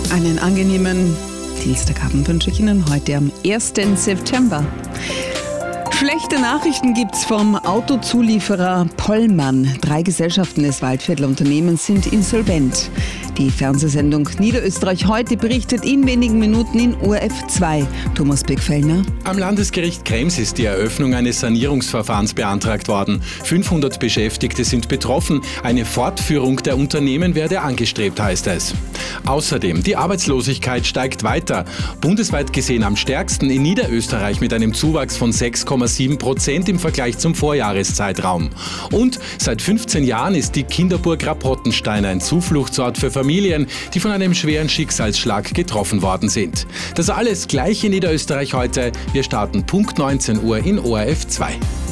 Einen angenehmen Dienstagabend wünsche ich Ihnen heute am 1. September. Schlechte Nachrichten gibt's vom Autozulieferer Pollmann. 3 Gesellschaften des Waldviertler Unternehmens sind insolvent. Die Fernsehsendung Niederösterreich heute berichtet in wenigen Minuten in ORF 2. Thomas Beckfellner. Am Landesgericht Krems ist die Eröffnung eines Sanierungsverfahrens beantragt worden. 500 Beschäftigte sind betroffen. Eine Fortführung der Unternehmen werde angestrebt, heißt es. Außerdem, die Arbeitslosigkeit steigt weiter. Bundesweit gesehen am stärksten in Niederösterreich mit einem Zuwachs von 6,7% im Vergleich zum Vorjahreszeitraum. Und seit 15 Jahren ist die Kinderburg Rapottenstein ein Zufluchtsort für Familien, die von einem schweren Schicksalsschlag getroffen worden sind. Das alles gleich in Niederösterreich heute. Wir starten Punkt 19 Uhr in ORF 2.